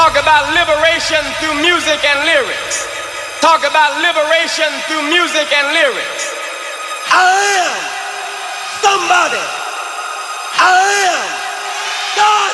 Talk about liberation through music and lyrics. Talk about liberation through music and lyrics. I am somebody. I am God